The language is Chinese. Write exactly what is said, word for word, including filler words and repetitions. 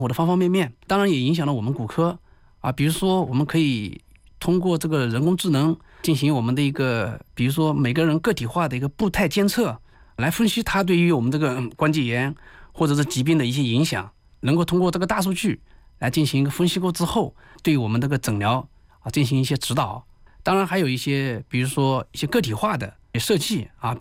活的方方面面，当然也影响了我们骨科啊。比如说，我们可以通过这个人工智能进行我们的一个，比如说每个人个体化的一个步态监测，来分析它对于我们这个关节炎或者是疾病的一些影响，能够通过这个大数据来进行一个分析过之后，对我们这个诊疗啊进行一些指导。当然还有一些，比如说一些个体化的设计啊。